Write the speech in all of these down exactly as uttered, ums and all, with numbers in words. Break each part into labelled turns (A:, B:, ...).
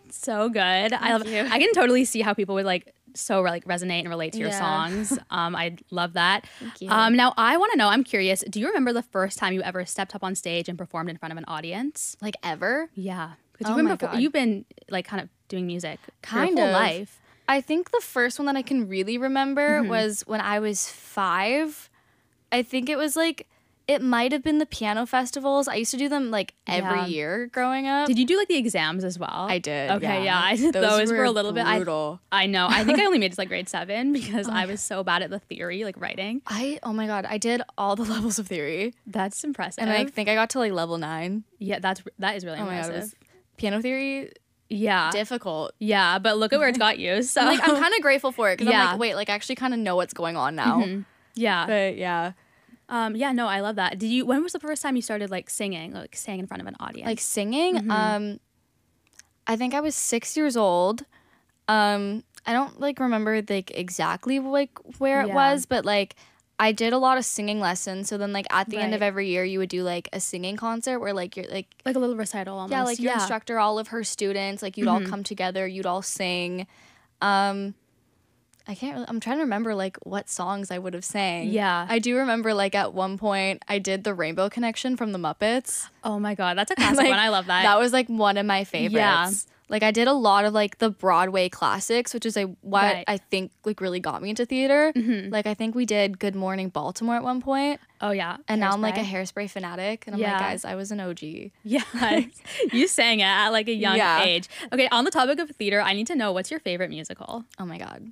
A: So good. I love
B: you.
A: I can totally see how people would like so like resonate and relate to your
B: Yeah.
A: songs. Um, I love that.
B: Thank you.
A: Um, now I want to know, I'm curious, do you remember the first time you ever stepped up on stage and performed in front of an audience?
B: Like ever?
A: Yeah. Because
B: Oh
A: you've been
B: my
A: befo-
B: God.
A: you've been like kind of doing music
B: Kind
A: your whole
B: of.
A: life.
B: I think the first one that I can really remember
A: Mm-hmm.
B: was when I was five. I think it was like, it might have been the piano festivals. I used to do them like every
A: Yeah.
B: year growing up.
A: Did you do like the exams as well?
B: I did.
A: Okay, yeah.
B: yeah.
A: I did those,
B: Those
A: were
B: were
A: a little
B: brutal.
A: bit. I, I know. I think I only made it to like grade seven because I was so bad at the theory, like writing.
B: I, oh my God, I did all the levels of theory.
A: That's impressive.
B: And I think I got to like level nine.
A: yeah, that's that is really
B: Oh my God,
A: impressive.
B: it was piano theory,
A: yeah,
B: difficult.
A: yeah. But look at where it's got you. So
B: Like, I'm kind of grateful for it because
A: Yeah.
B: I'm like, wait, like I actually kind of know what's going on now.
A: yeah,
B: But yeah.
A: um, yeah. No, I love that. Did you? When was the first time you started like singing, like sang in front of an audience?
B: Like singing,
A: Mm-hmm.
B: um, I think I was six years old. Um, I don't like remember like exactly like where it
A: Yeah.
B: was, but like I did a lot of singing lessons. So then like at the end of
A: Right.
B: every year, you would do like a singing concert where like you're like
A: like a little recital almost.
B: yeah, like your instructor, all of her students, like you'd all
A: Mm-hmm.
B: come together, you'd all sing. Um, I can't really, I'm trying to remember like what songs I would have sang.
A: Yeah.
B: I do remember like at one point I did the Rainbow Connection from the Muppets.
A: Oh my god, that's a classic
B: Like,
A: one. I love that.
B: That was like one of my favorites.
A: Yeah.
B: Like I did a lot of like the Broadway classics, which is like what
A: Right.
B: I think like really got me into theater.
A: Mhm.
B: Like I think we did Good Morning Baltimore at one point,
A: oh yeah,
B: and now I'm like a
A: Hairspray.
B: Hairspray fanatic, and I'm
A: Yeah.
B: like, guys, I was an O G.
A: Yeah, you sang it at like a young
B: Yeah.
A: age. Okay, on the topic of theater, I need to know, what's your favorite musical?
B: Oh my god.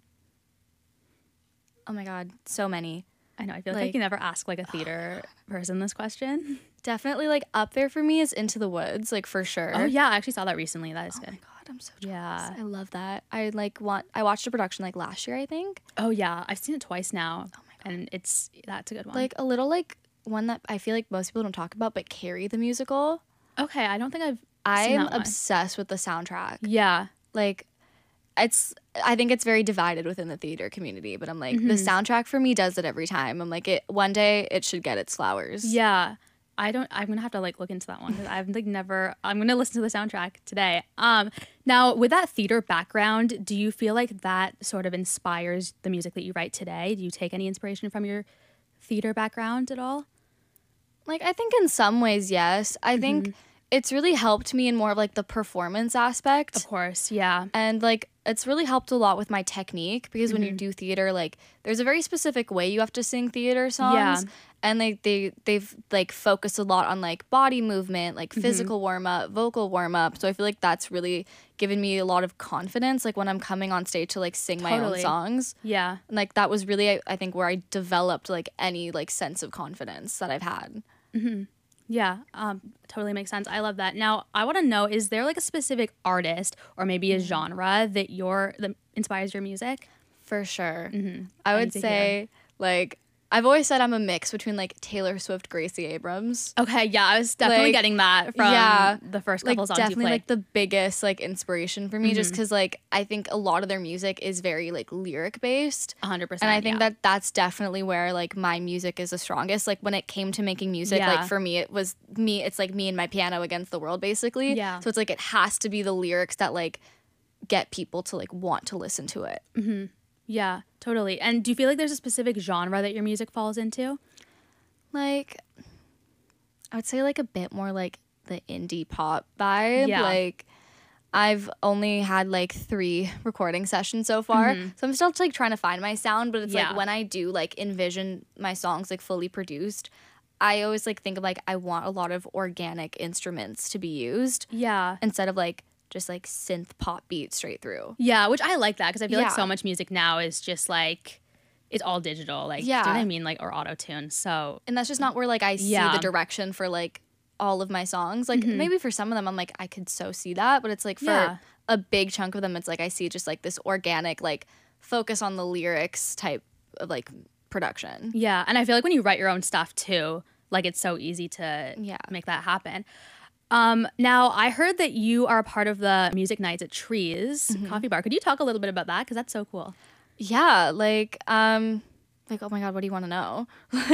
B: Oh my god, so many.
A: I know, I feel like, I
B: Like-
A: can never ask like a theater person this question.
B: Definitely like up there for me is Into the Woods, like for sure.
A: Oh yeah, I actually saw that recently. That is
B: Oh
A: good.
B: my god, I'm so jealous.
A: Yeah.
B: I love that. I like want I watched a production like last year, I think.
A: Oh yeah, I've seen it twice now.
B: Oh my god.
A: And it's that's a good one.
B: Like a little like one that I feel like most people don't talk about, but Carrie the musical.
A: okay, I don't think I've seen
B: I'm
A: that one.
B: obsessed with the soundtrack.
A: Yeah.
B: Like it's I think it's very divided within the theater community, but I'm like
A: Mm-hmm.
B: the soundtrack for me does it every time. I'm like it one day it should get its flowers.
A: Yeah. I don't I'm gonna have to like look into that one because I've like never I'm gonna listen to the soundtrack today. Um now with that theater background, do you feel like that sort of inspires the music that you write today? Do you take any inspiration from your theater background at all?
B: Like I think in some ways yes. I
A: Mm-hmm.
B: think it's really helped me in more of like the performance aspect.
A: Of course, yeah.
B: And like it's really helped a lot with my technique because when you
A: Mm-hmm.
B: do theater, like there's a very specific way you have to sing theater songs.
A: Yeah.
B: And they they they've like focused a lot on like body movement, like
A: Mm-hmm.
B: physical warm up, vocal warm up. So I feel like that's really given me a lot of confidence, like when I'm coming on stage to like sing my own
A: Totally.
B: songs.
A: Yeah.
B: And like that was really I, I think where I developed like any like sense of confidence that I've had.
A: Yeah, um, totally makes sense. I love that. Now, I want to know, is there like a specific artist or maybe
B: Mm-hmm.
A: a genre that your that inspires your music?
B: For sure.
A: Mm-hmm.
B: I
A: I
B: would
A: need to
B: say like I've always said I'm a mix between like Taylor Swift, Gracie Abrams.
A: Okay, yeah, I was definitely
B: Like,
A: getting that from
B: yeah,
A: the first
B: Like
A: couple songs
B: definitely
A: you played.
B: like the biggest like inspiration for me just
A: Mm-hmm.
B: because like I think a lot of their music is very like lyric based.
A: one hundred percent.
B: And I think
A: yeah.
B: that that's definitely where like my music is the strongest. Like when it came to making music,
A: Yeah.
B: like for me, it was me. It's like me and my piano against the world, basically.
A: Yeah.
B: So it's like it has to be the lyrics that like get people to like want to listen to it.
A: Yeah, totally. And do you feel like there's a specific genre that your music falls into?
B: Like, I would say like a bit more like the indie pop vibe.
A: Yeah.
B: Like, I've only had like three recording sessions so far, so I'm still like trying to find my sound. But it's
A: Mm-hmm. Yeah.
B: like when I do like envision my songs like fully produced, I always like think of like I want a lot of organic instruments to be used
A: Yeah.
B: instead of like just like synth pop beat straight through.
A: Yeah, which I like that because I feel like
B: Yeah.
A: so much music now is just like, it's all digital. Like,
B: Yeah.
A: do you know what I mean? Like, or auto-tune. So,
B: And that's just not where like I see
A: Yeah.
B: the direction for like all of my songs. Like maybe for some of them I'm like I could so see that, but it's like for
A: Yeah.
B: a big chunk of them it's like I see just like this organic like focus on the lyrics type of like production.
A: yeah. And I feel like when you write your own stuff too, like it's so easy to
B: Yeah.
A: make that happen. Um, now, I heard that you are a part of the music nights at Trees
B: Mm-hmm.
A: Coffee Bar. Could you talk a little bit about that? Because that's so cool.
B: Yeah, like um like oh my god, what do you want to know?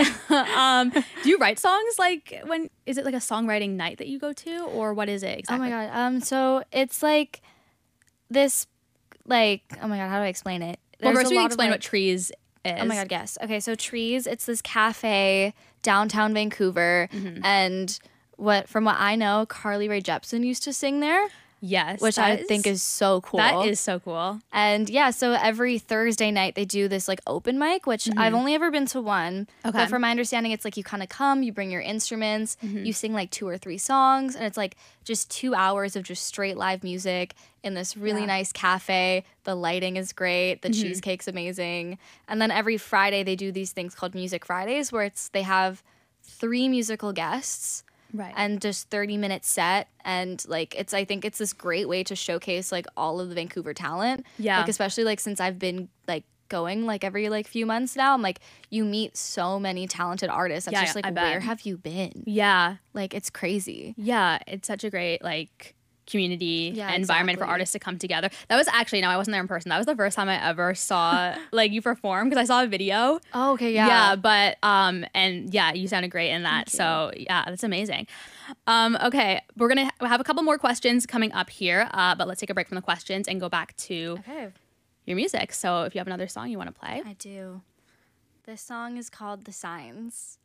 A: um, do you write songs like when, is it like a songwriting night that you go to or what is it
B: Oh
A: exactly?
B: my god. Um so it's like this, like, oh my God, how do I explain it?
A: Well,
B: There's
A: first
B: a
A: we
B: lot
A: can
B: of,
A: explain
B: like-
A: what Trees is.
B: Oh my God, yes. Okay, so Trees, it's this cafe downtown Vancouver,
A: Mm-hmm.
B: and what from what I know, Carly Rae Jepsen used to sing there,
A: Yes.
B: which
A: that
B: I think is so cool.
A: That is so cool.
B: And yeah, so every Thursday night they do this like open mic, which I've only ever been to one.
A: Mm-hmm. Okay.
B: But from my understanding, it's like you kind of come, you bring your instruments,
A: Mm-hmm.
B: you sing like two or three songs, and it's like just two hours of just straight live music in this really
A: Yeah.
B: nice cafe. The lighting is great, the
A: Mm-hmm.
B: cheesecake's amazing. And then every Friday they do these things called Music Fridays where it's they have three musical guests
A: Right.
B: and just thirty minute set, and like it's I think it's this great way to showcase like all of the Vancouver talent.
A: Yeah.
B: Like especially like since I've been like going like every like few months now, I'm like you meet so many talented artists. That's
A: Yeah,
B: just like
A: I bet.
B: where have you been?
A: yeah.
B: Like it's crazy.
A: Yeah. It's such a great like community
B: Yeah,
A: and environment for
B: exactly.
A: artists to come together. That was actually, no, I wasn't there in person. That was the first time I ever saw like you perform because I saw a video.
B: Oh, okay, yeah.
A: Yeah, but um, and yeah, you sounded great in that.
B: Thank you.
A: So yeah, that's amazing. Um, okay, we're gonna ha- have a couple more questions coming up here, uh, but let's take a break from the questions and go back to
B: Okay.
A: your music. So if you have another song you want to play,
B: I do. This song is called The Signs.